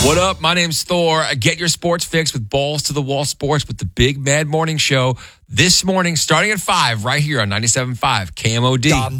What up? My name's Thor. Get your sports fix with Balls to the Wall Sports with the Big Mad Morning Show this morning, starting at 5 right here on 97.5 KMOD.